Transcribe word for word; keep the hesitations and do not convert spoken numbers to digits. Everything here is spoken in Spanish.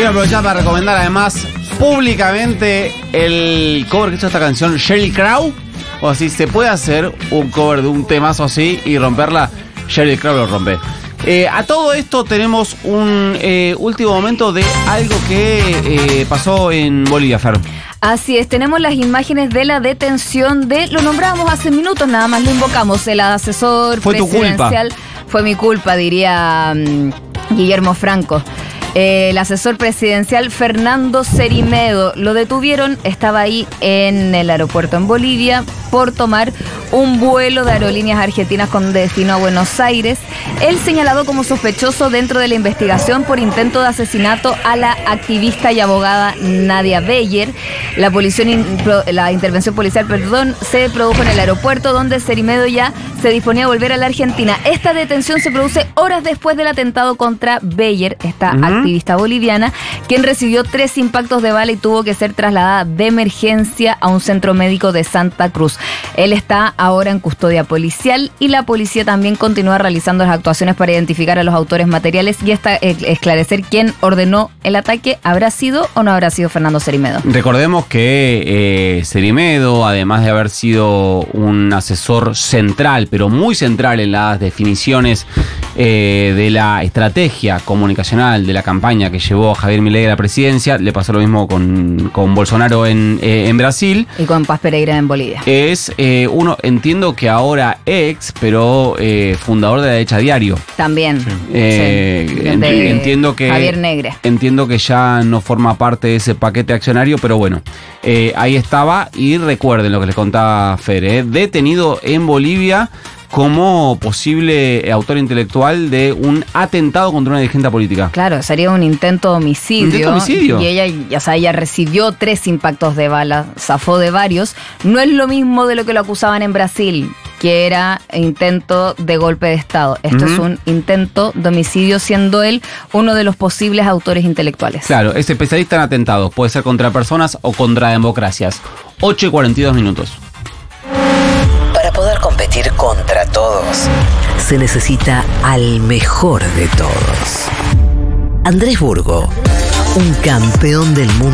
Quiero aprovechar para recomendar además públicamente el cover que hizo esta canción Sheryl Crow. O si se puede hacer un cover de un temazo así y romperla, Sheryl Crow lo rompe. Eh, a todo esto tenemos un eh, último momento de algo que eh, pasó en Bolivia, Fer. Así es, tenemos las imágenes de la detención de, lo nombrábamos hace minutos, nada más lo invocamos, el asesor Fue tu presidencial. culpa. Fue mi culpa, diría um, Guillermo Franco. Eh, el asesor presidencial Fernando Cerimedo lo detuvieron, estaba ahí en el aeropuerto en Bolivia por tomar un vuelo de aerolíneas argentinas con destino a Buenos Aires. Él señalado como sospechoso dentro de la investigación por intento de asesinato a la activista y abogada Nadia Beyer. La, policía, la intervención policial perdón, se produjo en el aeropuerto donde Cerimedo ya se disponía a volver a la Argentina. Esta detención se produce horas después del atentado contra Beyer, esta uh-huh. activista boliviana, quien recibió tres impactos de bala y tuvo que ser trasladada de emergencia a un centro médico de Santa Cruz. Él está ahora en custodia policial y la policía también continúa realizando las actuaciones para identificar a los autores materiales y hasta esclarecer quién ordenó el ataque. ¿Habrá sido o no habrá sido Fernando Cerimedo? Recordemos que eh, Cerimedo, además de haber sido un asesor central, pero muy central en las definiciones eh, de la estrategia comunicacional de la campaña que llevó a Javier Milei a la presidencia, le pasó lo mismo con, con Bolsonaro en, eh, en Brasil. Y con Paz Pereira en Bolivia. Es eh, uno, entiendo que ahora ex, pero eh, fundador de la derecha Diario. También. Sí. Eh, sí. ent- entiendo que Javier Negre. Entiendo que ya no forma parte de ese paquete accionario, pero bueno, eh, ahí estaba. Y recuerden lo que les contaba Fer, eh, detenido en Bolivia como posible autor intelectual de un atentado contra una dirigente política. Claro, sería un intento de homicidio. Intento de homicidio. Y ella, o sea, ella recibió tres impactos de bala, zafó de varios. No es lo mismo de lo que lo acusaban en Brasil, que era intento de golpe de Estado. Esto uh-huh. es un intento de homicidio, siendo él uno de los posibles autores intelectuales. Claro, es especialista en atentados. Puede ser contra personas o contra democracias. ocho y cuarenta y dos minutos. Para poder competir contra todos, se necesita al mejor de todos. Andrés Burgo, un campeón del mundo